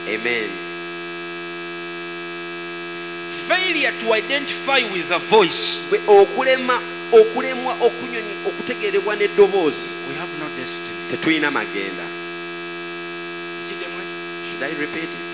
Amen. Failure to identify with a voice. okulemwa okutegerebwa n'eddoboozi. We have no destiny. Tetulina magenda. Should I repeat it?